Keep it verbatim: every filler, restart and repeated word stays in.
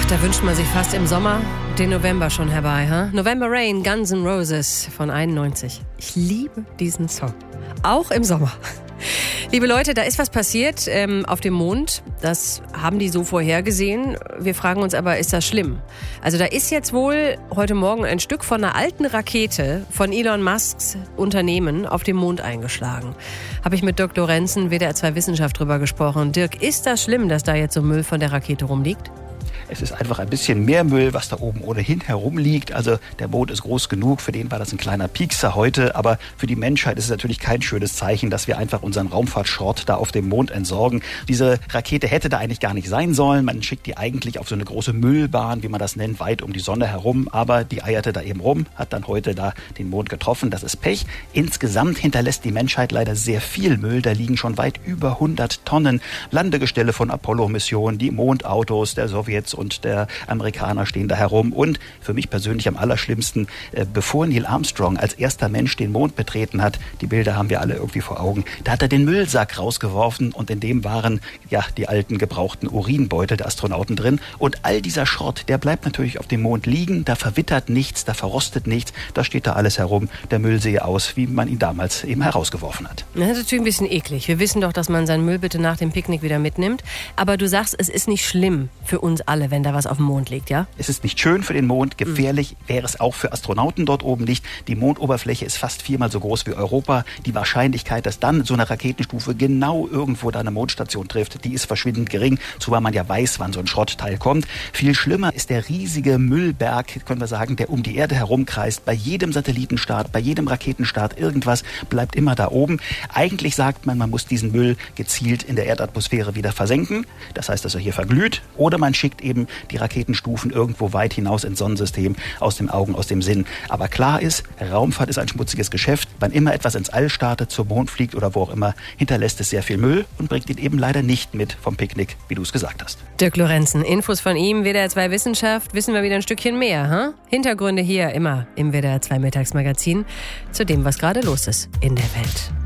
Da wünscht man sich fast im Sommer den November schon herbei. Huh? November Rain, Guns N' Roses von einundneunzig. Ich liebe diesen Song. Auch im Sommer. Liebe Leute, da ist was passiert ähm, auf dem Mond. Das haben die so vorhergesehen. Wir fragen uns aber, ist das schlimm? Also da ist jetzt wohl heute Morgen ein Stück von einer alten Rakete von Elon Musks Unternehmen auf dem Mond eingeschlagen. Habe ich mit Dirk Lorenzen, W D R zwei Wissenschaft, drüber gesprochen. Dirk, ist das schlimm, dass da jetzt so Müll von der Rakete rumliegt? Es ist einfach ein bisschen mehr Müll, was da oben ohnehin herumliegt. Also der Mond ist groß genug, für den war das ein kleiner Piekser heute. Aber für die Menschheit ist es natürlich kein schönes Zeichen, dass wir einfach unseren Raumfahrtschrott da auf dem Mond entsorgen. Diese Rakete hätte da eigentlich gar nicht sein sollen. Man schickt die eigentlich auf so eine große Müllbahn, wie man das nennt, weit um die Sonne herum. Aber die eierte da eben rum, hat dann heute da den Mond getroffen. Das ist Pech. Insgesamt hinterlässt die Menschheit leider sehr viel Müll. Da liegen schon weit über hundert Tonnen Landegestelle von Apollo-Missionen, die Mondautos der Sowjets und der Amerikaner stehen da herum. Und für mich persönlich am allerschlimmsten, äh, bevor Neil Armstrong als erster Mensch den Mond betreten hat, die Bilder haben wir alle irgendwie vor Augen, da hat er den Müllsack rausgeworfen und in dem waren ja die alten gebrauchten Urinbeutel der Astronauten drin. Und all dieser Schrott, der bleibt natürlich auf dem Mond liegen, da verwittert nichts, da verrostet nichts, da steht da alles herum. Der Müll sehe aus, wie man ihn damals eben herausgeworfen hat. Das ist natürlich ein bisschen eklig. Wir wissen doch, dass man seinen Müll bitte nach dem Picknick wieder mitnimmt. Aber du sagst, es ist nicht schlimm für uns alle, wenn da was auf dem Mond liegt, ja? Es ist nicht schön für den Mond, gefährlich mhm. wäre es auch für Astronauten dort oben nicht. Die Mondoberfläche ist fast viermal so groß wie Europa. Die Wahrscheinlichkeit, dass dann so eine Raketenstufe genau irgendwo da eine Mondstation trifft, die ist verschwindend gering, zumal man ja weiß, wann so ein Schrottteil kommt. Viel schlimmer ist der riesige Müllberg, können wir sagen, der um die Erde herumkreist. Bei jedem Satellitenstart, bei jedem Raketenstart, irgendwas bleibt immer da oben. Eigentlich sagt man, man muss diesen Müll gezielt in der Erdatmosphäre wieder versenken. Das heißt, dass er hier verglüht. Oder man schickt eben die Raketenstufen irgendwo weit hinaus ins Sonnensystem, aus dem Augen, aus dem Sinn. Aber klar ist, Raumfahrt ist ein schmutziges Geschäft. Wann immer etwas ins All startet, zum Mond fliegt oder wo auch immer, hinterlässt es sehr viel Müll und bringt ihn eben leider nicht mit vom Picknick, wie du es gesagt hast. Dirk Lorenzen, Infos von ihm, W D R zwei Wissenschaft, wissen wir wieder ein Stückchen mehr. Huh? Hintergründe hier immer im W D R zwei Mittagsmagazin zu dem, was gerade los ist in der Welt.